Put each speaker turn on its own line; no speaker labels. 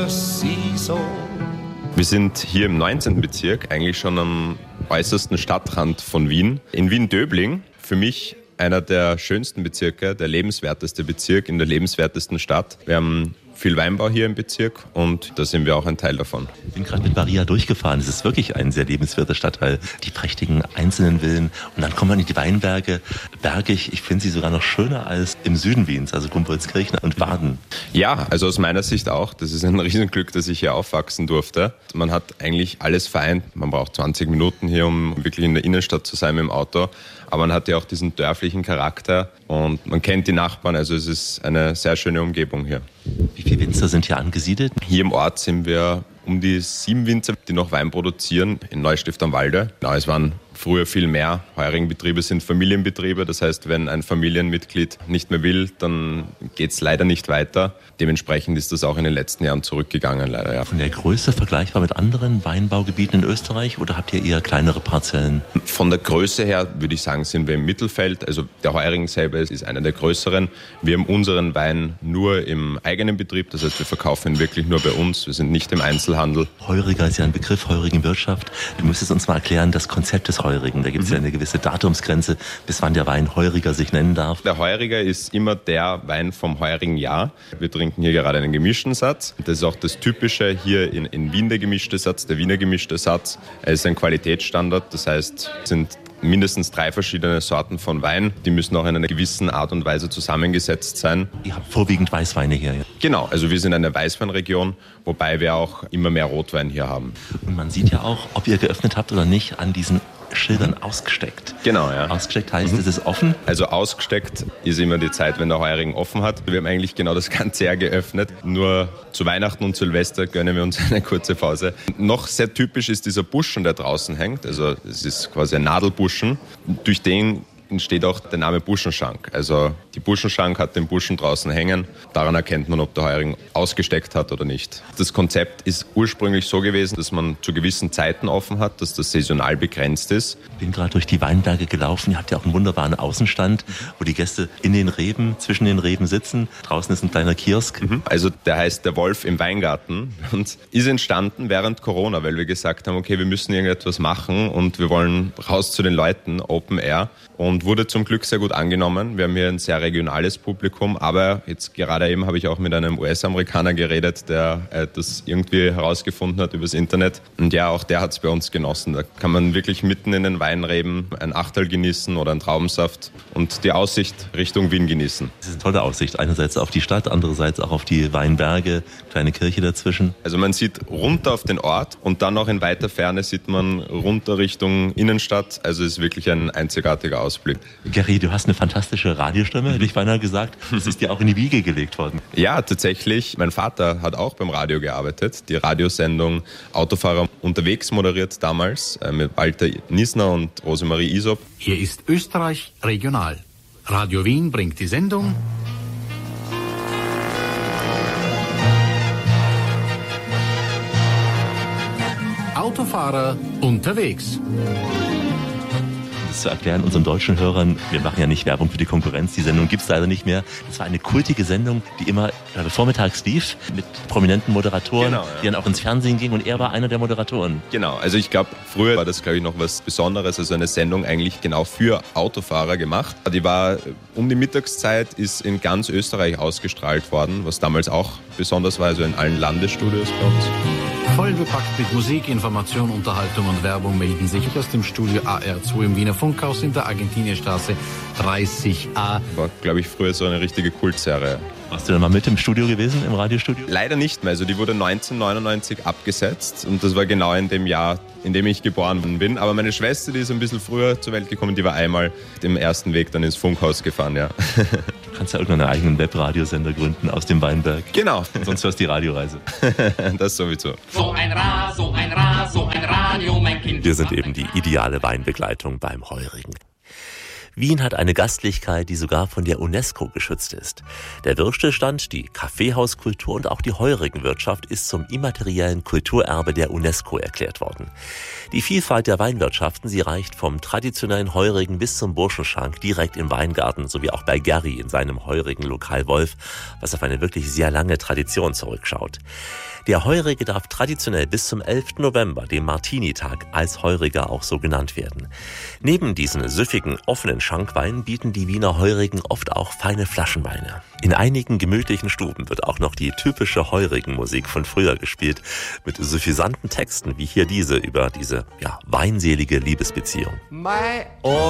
Wir sind hier im 19. Bezirk, eigentlich schon am äußersten Stadtrand von Wien, in Wien-Döbling. Für mich einer der schönsten Bezirke, der lebenswerteste Bezirk in der lebenswertesten Stadt. Wir haben viel Weinbau hier im Bezirk und da sind wir auch ein Teil davon.
Ich bin gerade mit Maria durchgefahren. Es ist wirklich ein sehr lebenswerter Stadtteil. Die prächtigen einzelnen Villen und dann kommt man in die Weinberge. Bergig, ich finde sie sogar noch schöner als im Süden Wiens, also Gumbolzkirchen und Baden.
Ja, also aus meiner Sicht auch. Das ist ein Riesenglück, dass ich hier aufwachsen durfte. Man hat eigentlich alles vereint. Man braucht 20 Minuten hier, um wirklich in der Innenstadt zu sein mit dem Auto. Aber man hat ja auch diesen dörflichen Charakter und man kennt die Nachbarn. Also es ist eine sehr schöne Umgebung hier.
Wie viele Winzer sind hier angesiedelt?
Hier im Ort sind wir um die 7 Winzer, die noch Wein produzieren in Neustift am Walde. Genau, es waren früher viel mehr. Heurigenbetriebe sind Familienbetriebe. Das heißt, wenn ein Familienmitglied nicht mehr will, dann geht es leider nicht weiter. Dementsprechend ist das auch in den letzten Jahren zurückgegangen, leider. Ja.
Von der Größe vergleichbar mit anderen Weinbaugebieten in Österreich oder habt ihr eher kleinere Parzellen?
Von der Größe her würde ich sagen, sind wir im Mittelfeld. Also der Heurigen selber ist einer der größeren. Wir haben unseren Wein nur im eigenen Betrieb. Das heißt, wir verkaufen ihn wirklich nur bei uns. Wir sind nicht im Einzelhandel.
Heuriger ist ja ein Begriff, Heurigenwirtschaft. Du müsstest uns mal erklären, das Konzept des Heurigen. Da gibt es ja eine gewisse Datumsgrenze, bis wann der Wein Heuriger sich nennen darf.
Der Heuriger ist immer der Wein vom heurigen Jahr. Wir trinken hier gerade einen gemischten Satz. Das ist auch das Typische hier in Wien, der gemischte Satz, der Wiener gemischte Satz. Er ist ein Qualitätsstandard, das heißt, es sind mindestens 3 verschiedene Sorten von Wein. Die müssen auch in einer gewissen Art und Weise zusammengesetzt sein.
Ihr habt vorwiegend Weißweine hier. Ja?
Genau, also wir sind eine Weißweinregion, wobei wir auch immer mehr Rotwein hier haben.
Und man sieht ja auch, ob ihr geöffnet habt oder nicht, an diesen Schildern ausgesteckt.
Genau, ja.
Ausgesteckt heißt, es ist offen?
Also ausgesteckt ist immer die Zeit, wenn der Heurigen offen hat. Wir haben eigentlich genau das ganze Jahr geöffnet. Nur zu Weihnachten und Silvester gönnen wir uns eine kurze Pause. Noch sehr typisch ist dieser Buschen, der draußen hängt. Also es ist quasi ein Nadelbuschen. Durch den entsteht auch der Name Buschenschank. Also die Buschenschank hat den Buschen draußen hängen. Daran erkennt man, ob der Heurigen ausgesteckt hat oder nicht. Das Konzept ist ursprünglich so gewesen, dass man zu gewissen Zeiten offen hat, dass das saisonal begrenzt ist.
Ich bin gerade durch die Weinberge gelaufen. Ihr habt ja auch einen wunderbaren Außenstand, wo die Gäste in den Reben, zwischen den Reben sitzen. Draußen ist ein kleiner Kiosk.
Also der heißt Der Wolf im Weingarten und ist entstanden während Corona, weil wir gesagt haben, okay, wir müssen irgendetwas machen und wir wollen raus zu den Leuten, Open Air. Und wurde zum Glück sehr gut angenommen. Wir haben hier ein sehr regionales Publikum, aber jetzt gerade eben habe ich auch mit einem US-Amerikaner geredet, der das irgendwie herausgefunden hat übers Internet. Und ja, auch der hat es bei uns genossen. Da kann man wirklich mitten in den Weinreben ein Achtel genießen oder einen Traubensaft und die Aussicht Richtung Wien genießen.
Das ist eine tolle Aussicht. Einerseits auf die Stadt, andererseits auch auf die Weinberge, kleine Kirche dazwischen.
Also man sieht runter auf den Ort und dann noch in weiter Ferne sieht man runter Richtung Innenstadt. Also es ist wirklich ein einzigartiger Ausblick.
Gary, du hast eine fantastische Radiostimme, hätte ich beinahe gesagt. Das ist dir auch in die Wiege gelegt worden.
Ja, tatsächlich. Mein Vater hat auch beim Radio gearbeitet. Die Radiosendung Autofahrer unterwegs moderiert damals mit Walter Niesner und Rosemarie Isop.
Hier ist Österreich Regional. Radio Wien bringt die Sendung Autofahrer unterwegs.
Das zu erklären unseren deutschen Hörern, wir machen ja nicht Werbung für die Konkurrenz, die Sendung gibt es leider nicht mehr. Das war eine kultige Sendung, die immer vormittags lief, mit prominenten Moderatoren, genau, ja, die dann auch ins Fernsehen gingen und er war einer der Moderatoren.
Genau, also ich glaube, früher war das, glaube ich, noch was Besonderes, also eine Sendung eigentlich genau für Autofahrer gemacht. Die war um die Mittagszeit, ist in ganz Österreich ausgestrahlt worden, was damals auch besonders war, also in allen Landesstudios bei uns.
Voll bepackt mit Musik, Information, Unterhaltung und Werbung melden sich aus dem Studio AR2 im Wiener Funkhaus in der Argentinierstraße 30a.
War, glaube ich, früher so eine richtige Kultserie.
Warst du denn mal mit im Studio gewesen, im Radiostudio?
Leider nicht mehr. Also die wurde 1999 abgesetzt und das war genau in dem Jahr, in dem ich geboren bin. Aber meine Schwester, die ist ein bisschen früher zur Welt gekommen, die war einmal im ersten Weg dann ins Funkhaus gefahren, ja.
Du kannst ja irgendeinen eigenen Webradiosender gründen aus dem Weinberg.
Genau.
Sonst hörst du die Radioreise.
Das sowieso.
So ein Radio, mein Kind.
Wir sind eben die ideale Weinbegleitung beim Heurigen. Wien hat eine Gastlichkeit, die sogar von der UNESCO geschützt ist. Der Würstelstand, die Kaffeehauskultur und auch die Heurigenwirtschaft ist zum immateriellen Kulturerbe der UNESCO erklärt worden. Die Vielfalt der Weinwirtschaften, sie reicht vom traditionellen Heurigen bis zum Burschenschank direkt im Weingarten, sowie auch bei Gerry in seinem heurigen Lokal Wolf, was auf eine wirklich sehr lange Tradition zurückschaut. Der Heurige darf traditionell bis zum 11. November, dem Martini-Tag, als Heuriger auch so genannt werden. Neben diesen süffigen, offenen Schankweinen bieten die Wiener Heurigen oft auch feine Flaschenweine. In einigen gemütlichen Stuben wird auch noch die typische Heurigenmusik von früher gespielt, mit suffisanten Texten wie hier diese über diese weinselige Liebesbeziehung.